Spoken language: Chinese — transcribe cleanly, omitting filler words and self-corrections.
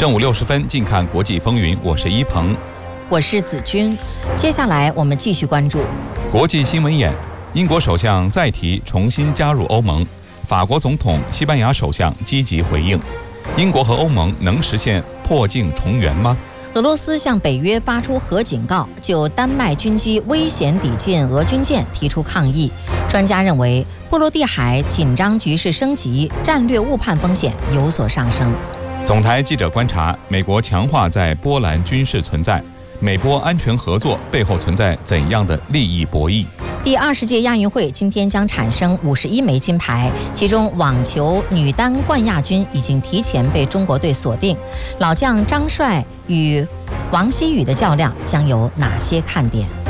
正午60分，近看国际风云，我是一鹏， 我是子君。接下来我们继续关注国际新闻眼。英国首相再提重新加入欧盟，法国总统、西班牙首相积极回应。英国和欧盟能实现破镜重圆吗？ 俄罗斯向北约发出核警告，就丹麦军机危险抵近俄军舰提出抗议。专家认为，波罗的海紧张局势升级，战略误判风险有所上升。 总台记者观察，美国强化在波兰军事存在，美波安全合作背后存在怎样的利益博弈？ 第20届亚运会今天将产生51枚金牌，其中网球女单冠亚军已经提前被中国队锁定。老将张帅与王曦雨的较量将有哪些看点？